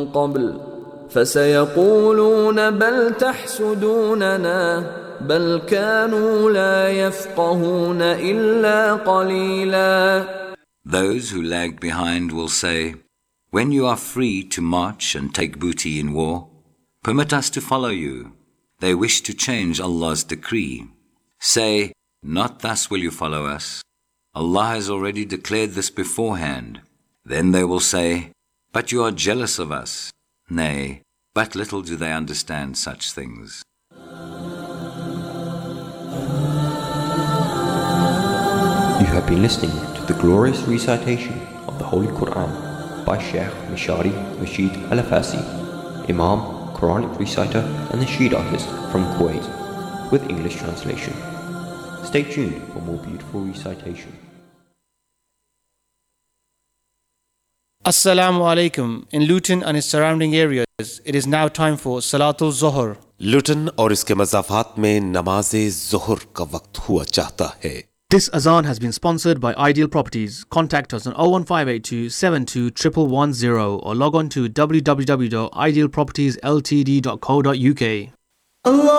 قبل فسيقولون بل تحسدوننا بل كانوا لا يفقهون إلا قليلا. Those who lag behind will say, when you are free to march and take booty in war, permit us to follow you. They wish to change Allah's decree. Say, not thus will you follow us. Allah has already declared this beforehand. Then they will say, but you are jealous of us. Nay, but little do they understand such things. You have been listening to the glorious recitation of the Holy Quran by Sheikh Mishari Rashid Al-Afasi, Imam, Quranic reciter and nasheed artist from Kuwait, with English translation. Stay tuned for more beautiful recitation. Assalamu alaikum. In Luton and its surrounding areas, it is now time for Salatul Zohar. लुटन और इसके मज़ाफ़ात में नमाज़ ज़ोहर का वक्त हुआ चाहता है. This azan has been sponsored by Ideal Properties. Contact us on 01582 72 1110 or log on to www.idealpropertiesltd.co.uk. Allah